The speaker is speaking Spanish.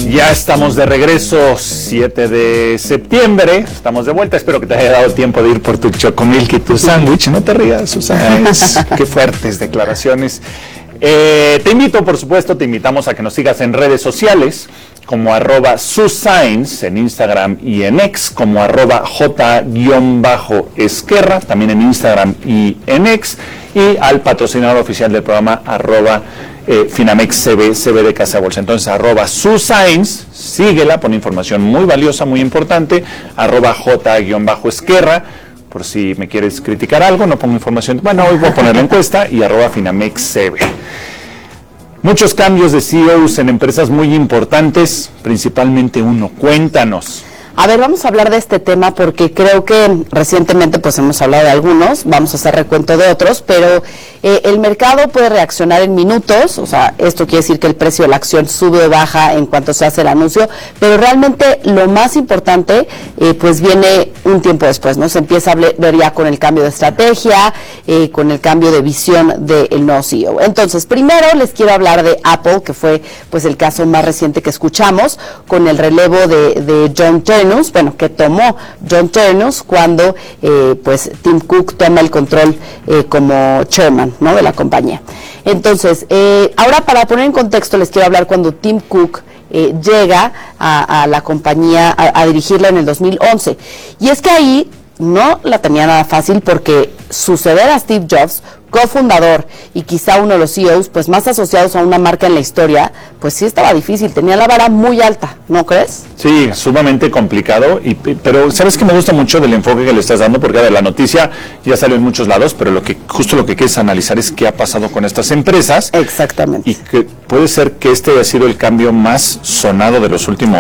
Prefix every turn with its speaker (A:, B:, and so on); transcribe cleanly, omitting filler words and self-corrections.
A: Ya estamos de regreso, 7 de septiembre, estamos de vuelta. Espero que te haya dado tiempo de ir por tu chocomilk y tu sándwich. No te rías, Susana, qué fuertes declaraciones. Te invito, por supuesto, te invitamos a que nos sigas en redes sociales como @suscience en Instagram y en X, como @j_esquerra, también en Instagram y en X, y al patrocinador oficial del programa Finamex CB de Casa Bolsa. Entonces, @suscience, síguela, pone información muy valiosa, muy importante, @j_esquerra, por si me quieres criticar algo, no pongo información, bueno, hoy voy a poner la encuesta, y @Finamex CB. Muchos cambios de CEOs en empresas muy importantes, principalmente uno. Cuéntanos.
B: A ver, vamos a hablar de este tema porque creo que recientemente pues hemos hablado de algunos, vamos a hacer recuento de otros, pero el mercado puede reaccionar en minutos, o sea, esto quiere decir que el precio de la acción sube o baja en cuanto se hace el anuncio, pero realmente lo más importante pues viene un tiempo después, ¿no? Se empieza a ver ya con el cambio de estrategia, con el cambio de visión del nuevo CEO. Entonces, primero les quiero hablar de Apple, que fue pues el caso más reciente que escuchamos, con el relevo de John Ternus, bueno, que tomó John Ternus cuando pues Tim Cook toma el control como chairman, ¿no?, de la compañía. Entonces, ahora para poner en contexto les quiero hablar cuando Tim Cook llega a la compañía a dirigirla en el 2011. Y es que ahí no la tenía nada fácil porque suceder a Steve Jobs, cofundador y quizá uno de los CEOs pues más asociados a una marca en la historia, pues sí estaba difícil, tenía la vara muy alta, ¿no crees?
A: Sí, sumamente complicado, pero ¿sabes qué me gusta mucho del enfoque que le estás dando? Porque a ver, la noticia ya salió en muchos lados, pero justo lo que quieres analizar es qué ha pasado con estas empresas.
B: Exactamente.
A: Y que puede ser que este haya sido el cambio más sonado de los últimos